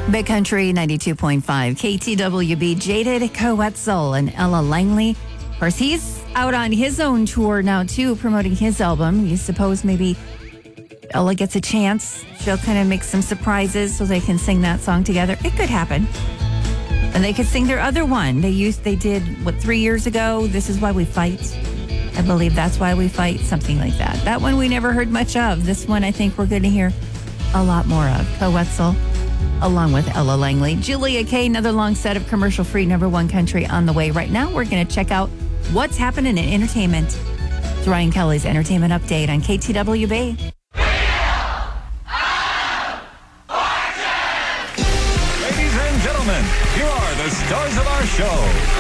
Big Country 92.5, KTWB, Jaded Coetzel and Ella Langley. Of course, he's out on his own tour now, too, promoting his album. You suppose maybe Ella gets a chance. She'll kind of make some surprises so they can sing that song together. It could happen. And they could sing their other one. They did, 3 years ago? This Is Why We Fight. I believe That's Why We Fight, something like that. That one we never heard much of. This one I think we're going to hear a lot more of. Coetzel, along with Ella Langley. Julia Kay, another long set of commercial-free number one country on the way. Right now, we're going to check out what's happening in entertainment. It's Ryan Kelly's Entertainment Update on KTWB. Here are the stars of our show,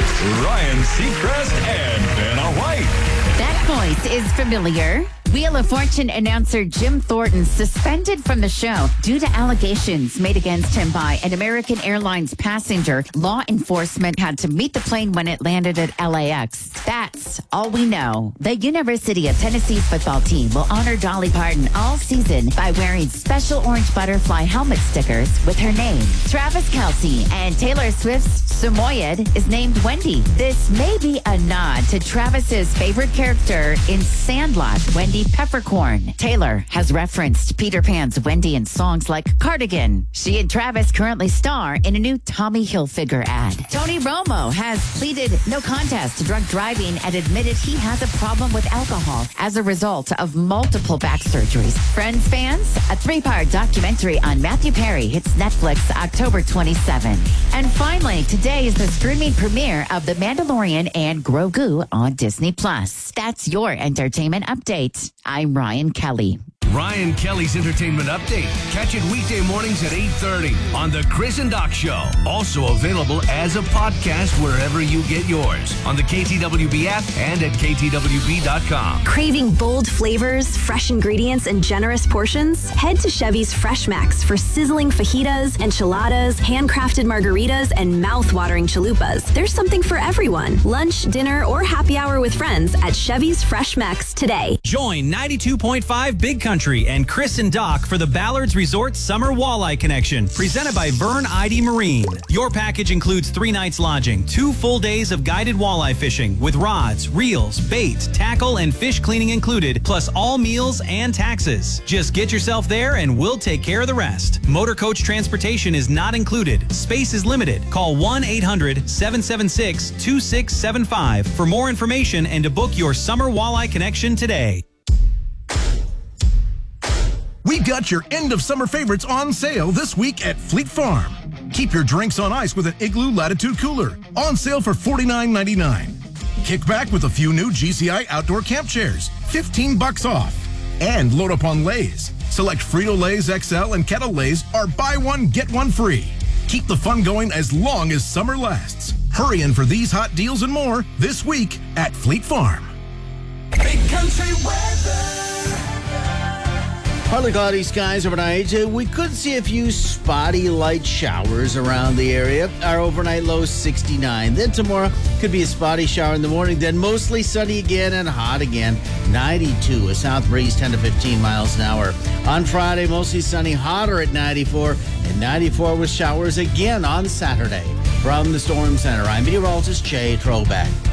Ryan Seacrest and Vanna White. That voice is familiar. Wheel of Fortune announcer Jim Thornton suspended from the show due to allegations made against him by an American Airlines passenger. Law enforcement had to meet the plane when it landed at LAX. That's all we know. The University of Tennessee football team will honor Dolly Parton all season by wearing special orange butterfly helmet stickers with her name. Travis Kelce and Taylor Swift's Samoyed is named Wendy. This may be a nod to Travis's favorite character in Sandlot, Wendy Peppercorn. Taylor has referenced Peter Pan's Wendy in songs like Cardigan. She and Travis currently star in a new Tommy Hilfiger ad. Tony Romo has pleaded no contest to drunk driving and admitted he has a problem with alcohol as a result of multiple back surgeries. Friends fans, a 3-part documentary on Matthew Perry hits Netflix October 27. And finally, today is the streaming premiere of The Mandalorian and Grogu on Disney+. That's your entertainment update. I'm Ryan Kelly. Ryan Kelly's Entertainment Update. Catch it weekday mornings at 8:30 on The Chris and Doc Show. Also available as a podcast wherever you get yours. On the KTWB app and at KTWB.com. Craving bold flavors, fresh ingredients, and generous portions? Head to Chevy's Fresh Max for sizzling fajitas, enchiladas, handcrafted margaritas, and mouth-watering chalupas. There's something for everyone. Lunch, dinner, or happy hour with friends at Chevy's Fresh Max today. Join 92.5 Big Country and Chris and Doc for the Ballards Resort Summer Walleye Connection, presented by Vern ID Marine. Your package includes 3 nights lodging, 2 full days of guided walleye fishing with rods, reels, bait, tackle, and fish cleaning included, plus all meals and taxes. Just get yourself there and we'll take care of the rest. Motor coach transportation is not included. Space is limited. Call 1-800-776-2675 for more information and to book your Summer Walleye Connection today. We've got your end of summer favorites on sale this week at Fleet Farm. Keep your drinks on ice with an Igloo Latitude Cooler. On sale for $49.99. Kick back with a few new GCI outdoor camp chairs. $15 off. And load up on Lay's. Select Frito-Lay's XL and Kettle Lay's are buy one, get one free. Keep the fun going as long as summer lasts. Hurry in for these hot deals and more this week at Fleet Farm. Big Country weather. Partly cloudy skies overnight. We could see a few spotty light showers around the area. Our overnight low 69. Then tomorrow could be a spotty shower in the morning. Then mostly sunny again and hot again. 92. A south breeze 10 to 15 miles an hour. On Friday, mostly sunny, hotter at 94. And 94 with showers again on Saturday. From the Storm Center, I'm meteorologist Jay Trobeck.